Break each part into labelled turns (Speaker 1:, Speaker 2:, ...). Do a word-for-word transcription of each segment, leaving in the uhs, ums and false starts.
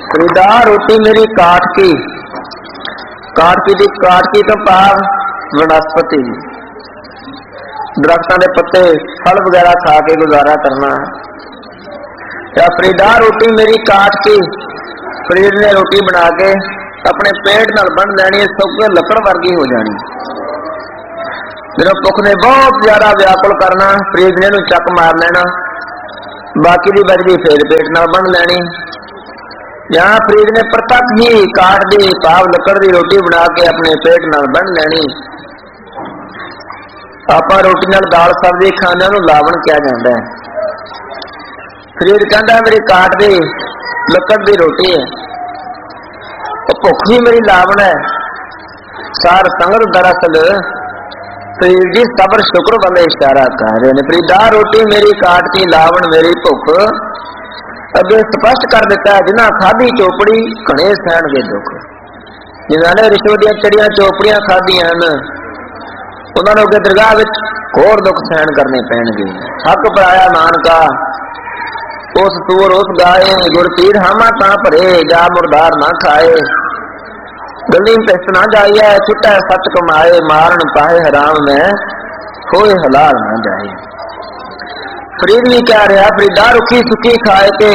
Speaker 1: फरीदा रोटी मेरी काट की, काट की दी काट की तो भाव वनस्पति दरख्तां दे पत्ते फल वगैरह खा के गुजारा करना। या फरीदा रोटी मेरी काट की, फरीद ने रोटी बना के अपने पेट नाल बन लैनी, सुक के लकड़ वर्गी हो जानी। जब भुख ने बहुत ज्यादा व्याकुल करना, फरीद ने चक मार लेना, बाकी दी बचदी फिर पेट नाल बन लैनी। यहाँ फरीद ने प्रतक ही काट दी भाव लकड़ दी रोटी बना के अपने पेट नाल बन लैनी। आपा रोटी नाल दाल सब्जी खाने नूं लावण किया जाता है। फरीद कहता मेरी काट दी लकड़ दी रोटी है, भुख भी मेरी लावण है। सार संगत दरअसल फरीद जी सबर शुक्र वाले इशारा कर रहे हैं। फरीदा रोटी मेरी काट की लावण मेरी भुख, अगे स्पष्ट कर दिता है जिन्हें खाधी चोपड़ी घने सहणगे दुख। जिन्होंने रिश्वत दी चिड़ियां चोपड़ियां खादियां उन्होंने अगे दरगाह विच घोर दुख सहन करने पैणगे। हक पराया नानका उस तूर उस गाए, गुर पीर हामा तां भरे, जा मुरदार ना खाए। गली पिस ना जाइए, छुटा सच कमाए, मारन पाए हराम में होए हलाल ना जाए। फरीद भी कह रहा फरीदा रुखी सुखी खाए के,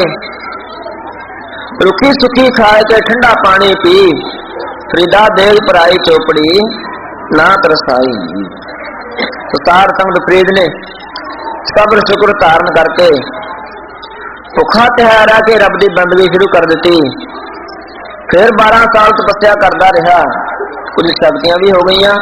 Speaker 1: रुखी सुखी खाए के ठंडा पानी पी, फरीदा देग पराई चोपड़ी ना तरसाई। उतार संगत फरीद ने सब्र शुक्र धारण करके भुखा तिहारा के रब की बंदगी शुरू कर दी। फिर बारह साल तपस्या करता रहा, कुछ शक्तियां भी हो गई।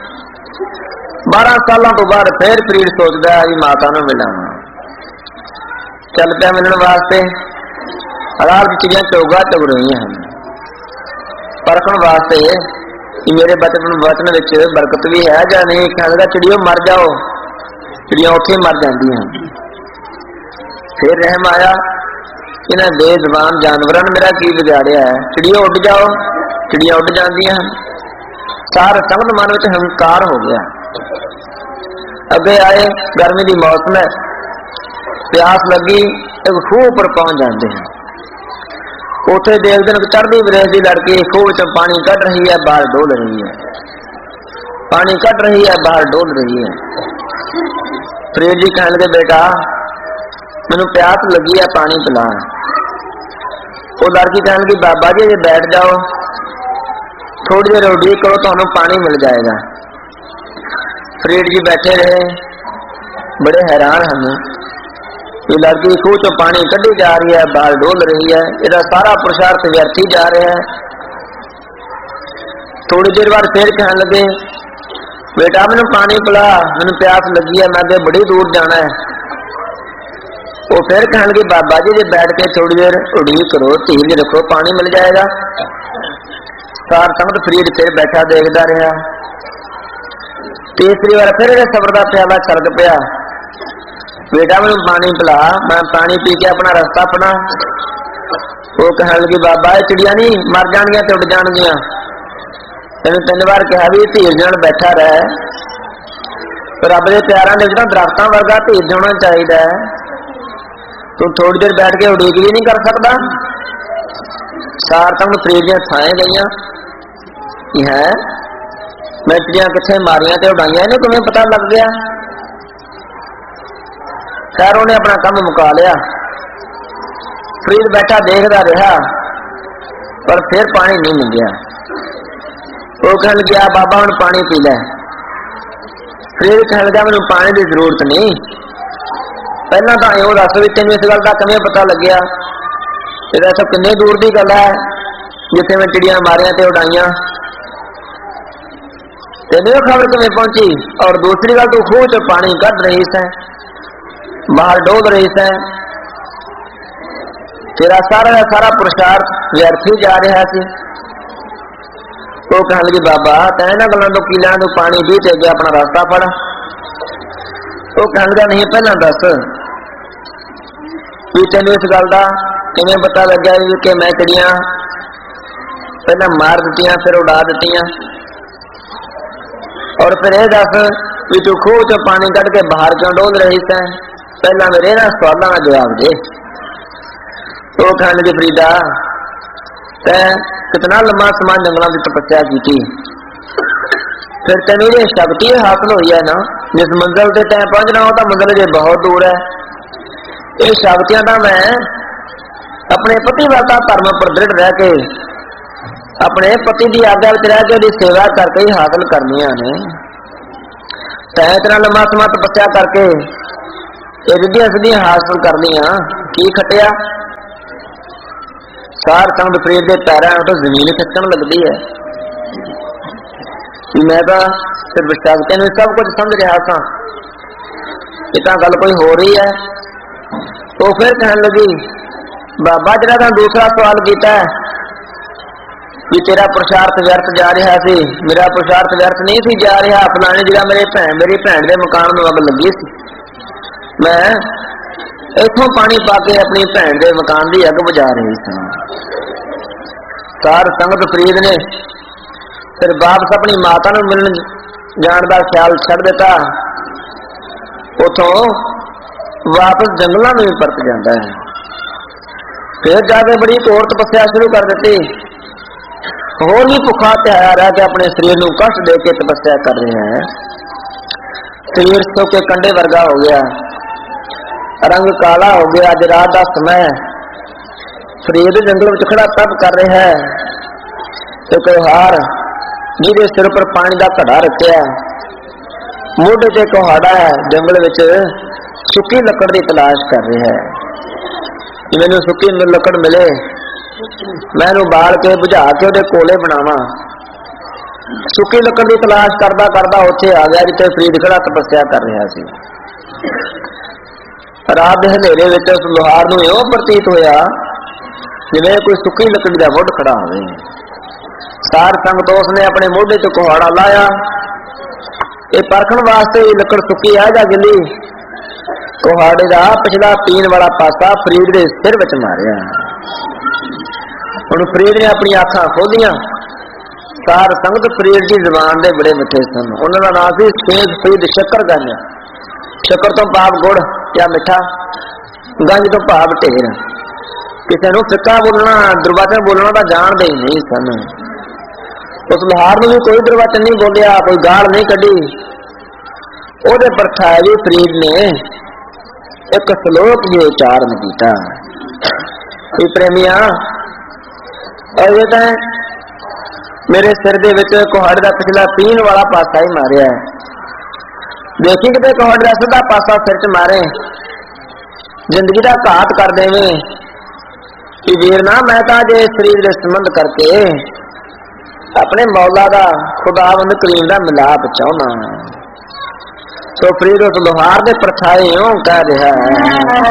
Speaker 1: बारह सालों तो बाद फिर फरीद सोचता है भी माता नूं मिलां। चल पिया मिलने वास्ते, रात चिड़ियां चौगा चुग रही हैं परखण वास्ते कि मेरे बचन वचन विच बरकत भी है या नहीं। कहने लगा चिड़ियों मर जाओ, चिड़ियां उठे मर जाती हैं। फिर रहम आया इन्हें बेजबान जानवरों ने मेरा की बिगाड़िया है। चिड़ियों उड़ जाओ, चिड़ियां उड़ जाती हैं। सार संगत मन में हंकार हो गया। अगे आए गर्मी की मौसम है, प्यास लगी, एक खूह पर पहुंच जाते हैं। उठे देखते हैं चढ़ती बरेस की लड़की खूह च पानी कट रही है, बाहर डोल रही है, पानी कट रही है, बाहर डोल रही है। फरीद जी कहने लगे बेटा मैनू प्यास लगी है, पानी पिला। वो लड़की कहने लगी बाबा जी अजे बैठ जाओ, थोड़ी देर उड़ीक करो, तो पानी मिल जाएगा। फरीद जी बैठे रहे, बड़े हैरान हैं। ये लड़की खूह चो पानी कढ़ी जा रही है, बाहर डोल रही है, इसका सारा पुरुषार्थ व्यर्थी जा रहा है। थोड़ी देर बाद फिर कहने लगे बेटा मैनू पानी पिला, मैनू प्यास लगी है, मैं अगे बड़ी दूर जाना है। वो फिर कहने लगे बाबा जी जे बैठ के थोड़ी देर उड़ीक करो, धीरज रखो, पानी मिल जाएगा। सार संगत फरीद फिर बैठा देखता रहा। तीसरी बार फिर सबर का प्याला छलक पिया, बेटा मैं पानी पिला, मैं पानी पी के अपना रास्ता अपना। वो कहने लगी बाबा चिड़िया नहीं मर जानिया तो उड़ जानिया, तेन तीन बार कहा भी धीरज नाल बैठा रहे। रब के प्यारा ने जो दरख्तां वर्गा धीरज होना चाहिए। तू थोड़ी देर बैठ के उड़ीक भी नहीं कर सकता। चार तक फरीद दी थाएं गई है, मैं चिड़िया कितने मारिया तो उड़ाइया, इन्हें तुम्हें पता लग गया। खैर उन्हें अपना काम मुका लिया। फरीद बैठा देखता रहा पर फिर पानी नहीं मिल गया। वो कहने गया बाबा हम पानी पी ले। फरीद कहने लगा मैनू पानी की जरूरत नहीं, पहला तो यो दस भी तेन इस गल का किवें पता लग्या, ये सब किन्ने दूर की गल है जिथे मैं चिड़िया मारिया तो उड़ाइया, तेन खबर किवें पहुंची। और दूसरी गल तू खूह च पानी कढ़ रही सै, बाहर डोल रही है, तेरा सारा का सारा पुरुषार्थ व्यर्थ ही जा रहा है। वो कहने लगी बाबा तैं इन्हां गल्लां तो की लैण, तू पानी पी ते अगे अपना रास्ता फड़। वो कहने लगा नहीं पहला दस भी तेन इस गल का किवें पता लग्या कि मैं चिड़ियां पहला मार दित्तियां फिर उड़ा दित्तियां, और फिर यह दस भी तू खूह चो पानी कढ़ के बाहर क्यों डोल रही है। पहला मेरे ना सवालों का जवाब दे। वो कहने लगे फरीदा तै कितना लंबा समान जंगलों की तपस्या की, फिर तेन ये शक्ति हासिल हुई है ना, जिस मंजिल से तैं पहुंचना हो तो मंजिल जे बहुत दूर है। ये शक्तियां तो मैं अपने पतिव्रता धर्म पर दृढ़ रह के अपने पति की आज्ञा में रह के सेवा करके ही हासिल करनिया ने। तैं इतना लंबा समा तपस्या करके ये रिद्धियां सिद्धियां हासिल करनिया की खटिया। सार संगत फरीद के पैरों तो जमीन खिसकन लगती है कि मैं तो सिर्फ शक्तियां में सब कुछ समझ रहा था, इतना गल कोई हो रही है। तो फिर कहने लगी बाबा जरा था दूसरा सवाल किया कि तेरा पुरुषार्थ व्यर्थ जा रहा सी, मेरा पुरुषार्थ व्यर्थ नहीं सी जा रहा। फलाने जगह मेरे भैन मेरी भैन के मकान में अग लगी सी, मैं इथों पानी पा के अपनी भैन के मकान की अग बुझा रही थी। सार संगत फरीद ने फिर वापस अपनी माता को मिलने जाने का ख्याल छड़ दिता, उथों वापस जंगलों में भी परत जाता है। फिर जाके बड़ी घोर तपस्या शुरू कर दी, होर भी भुखा त्याया रह के अपने शरीर को कष्ट दे के तपस्या कर रहे हैं। शरीर सो के कंडे वर्गा हो गया, रंग काला हो गया। अज रात का समय फरीद जंगल में खड़ा तप कर रहे है। एक हार जिहदे सिर पर पानी का घड़ा रखिया, मोढे ते कुहाड़ा है, जंगल विच सुक्की लकड़ की तलाश कर रहा है। मैनू सुक्की लकड़ मिले, मैं बाल के बुझा के उहदे कोले बनावा। सुक्की लकड़ की तलाश करदा करदा उत्थे आ गया जिथे फरीद खड़ा तपस्या कर रहा सी। रात के हनेरे विच उस लोहार नूं इउं प्रतीत होया जिवें कोई सुक्की लकड़ी का वुड खड़ा होवे। सार संगत उसने अपने मोढे ते कुहाड़ा लाया, ये परखण वास्ते लकड़ सुक्की है जां गिली। कुहाड़े का पिछला पीन वाला पासा फरीद के सिर विच मारिया। हुण फरीद ने अपनी आंखां खोलियां। सार संगत फरीद की जबान दे बड़े मिठे सन। उन्हां दा नाम सी शेख फरीद शक्कर गंज। शक्कर तो भाव गुड़ या मिठा, गंज तो भाव ढेर। किसी नूं फिक्का बोलना दुर्वचन बोलना तो जानते ही नहीं सन। उस लोहार ने भी कोई दुर्वचन नहीं बोलिया, कोई गाल नहीं कढ़ी। ओदे पर ठाई फरीद ने एक श्लोक भी उच्चारण किया। प्रेमिया अजे मेरे सिर दे विच कुहाड़े का पिछला पीन वाला पासा ही मारिया है। देखी कि कुहाड़े का सीधा पासा सिर च मारे, जिंदगी का घात कर देवे कि वीर ना मैं तो अजे शरीर के संबंध करके अपने मौला का खुदावंद करीम का मिलाप चाहना। तो फरीद उस लोहार के परछाए यूं कह रहा है।